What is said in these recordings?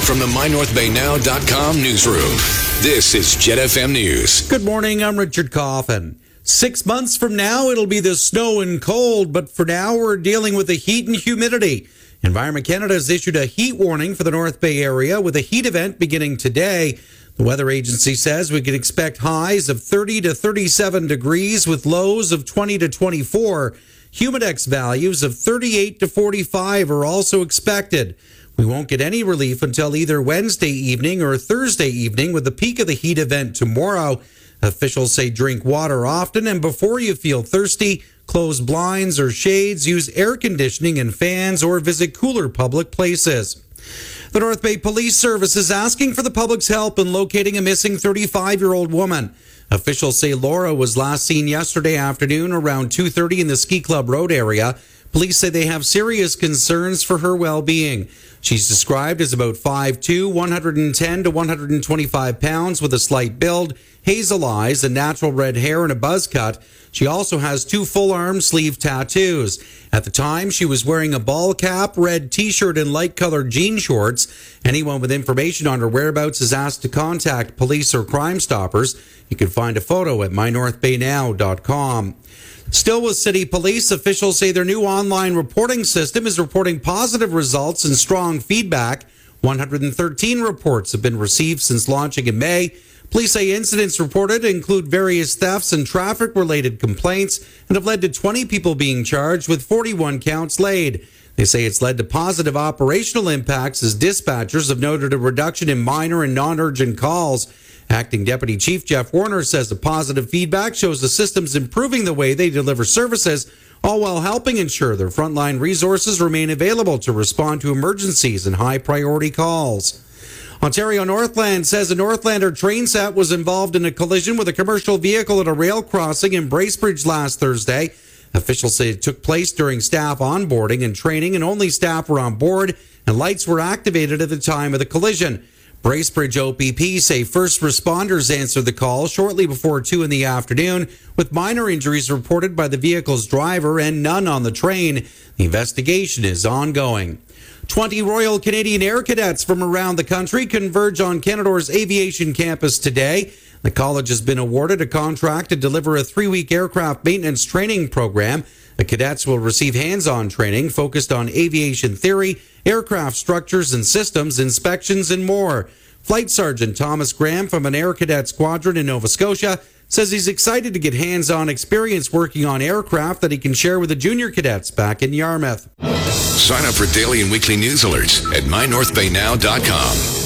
From the MyNorthBayNow.com newsroom, this is Jet FM News. Good morning, I'm Richard Coffin. 6 months from now, it'll be the snow and cold, but for now, we're dealing with the heat and humidity. Environment Canada has issued a heat warning for the North Bay area with a heat event beginning today. The weather agency says we can expect highs of 30 to 37 degrees with lows of 20 to 24. Humidex values of 38 to 45 are also expected. We won't get any relief until either Wednesday evening or Thursday evening with the peak of the heat event tomorrow. Officials say drink water often, and before you feel thirsty, close blinds or shades, use air conditioning and fans, or visit cooler public places. The North Bay Police Service is asking for the public's help in locating a missing 35-year-old woman. Officials say Laura was last seen yesterday afternoon around 2:30 in the Ski Club Road area. Police say they have serious concerns for her well-being. She's described as about 5'2", 110 to 125 pounds with a slight build, hazel eyes, and natural red hair and a buzz cut. She also has 2 full arm sleeve tattoos. At the time, she was wearing a ball cap, red t-shirt, and light-colored jean shorts. Anyone with information on her whereabouts is asked to contact police or Crime Stoppers. You can find a photo at mynorthbaynow.com. Still with City Police, officials say their new online reporting system is reporting positive results and strong feedback. 113 reports have been received since launching in May. Police say incidents reported include various thefts and traffic-related complaints and have led to 20 people being charged with 41 counts laid. They say it's led to positive operational impacts as dispatchers have noted a reduction in minor and non-urgent calls. Acting Deputy Chief Jeff Warner says the positive feedback shows the system's improving the way they deliver services, all while helping ensure their frontline resources remain available to respond to emergencies and high-priority calls. Ontario Northland says a Northlander train set was involved in a collision with a commercial vehicle at a rail crossing in Bracebridge last Thursday. Officials say it took place during staff onboarding and training, and only staff were on board, and lights were activated at the time of the collision. Bracebridge OPP say first responders answered the call shortly before 2 in the afternoon, with minor injuries reported by the vehicle's driver and none on the train. The investigation is ongoing. 20 Royal Canadian Air Cadets from around the country converge on Canadore's aviation campus today. The college has been awarded a contract to deliver a 3-week aircraft maintenance training program. The cadets will receive hands-on training focused on aviation theory, aircraft structures and systems, inspections, and more. Flight Sergeant Thomas Graham from an Air Cadet Squadron in Nova Scotia says he's excited to get hands-on experience working on aircraft that he can share with the junior cadets back in Yarmouth. Sign up for daily and weekly news alerts at mynorthbaynow.com.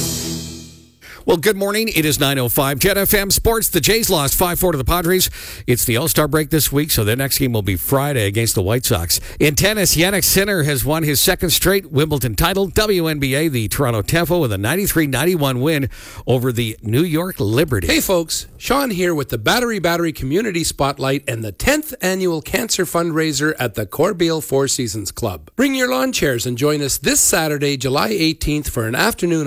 Well, good morning. It is 9:05. Jet FM Sports. The Jays lost 5-4 to the Padres. It's the All-Star break this week, so their next game will be Friday against the White Sox. In tennis, Jannik Sinner has won his second straight Wimbledon title. WNBA, the Toronto Tempo with a 93-91 win over the New York Liberty. Hey, folks. Sean here with the Battery Community Spotlight and the 10th annual cancer fundraiser at the Corbeil Four Seasons Club. Bring your lawn chairs and join us this Saturday, July 18th for an afternoon